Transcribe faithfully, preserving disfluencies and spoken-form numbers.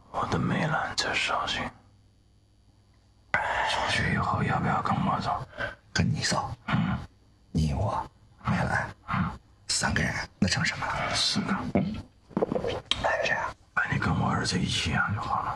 我的梅兰在绍兴。出去以后要不要跟我走？ 跟你走？ 嗯， 你我梅兰， 嗯， 三个人那成什么了？ 四个。 嗯，还有谁啊？ 把你跟我儿子一起养就好了。